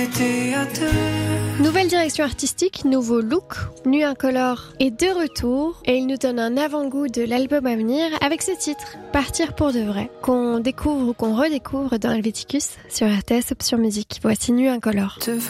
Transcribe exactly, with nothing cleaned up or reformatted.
Nouvelle direction artistique, nouveau look, Nuit Incolore est de retour et il nous donne un avant-goût de l'album à venir avec ce titre, Partir pour de vrai, qu'on découvre ou qu'on redécouvre dans Helvéticus sur R T S Option Musique. Voici Nuit Incolore.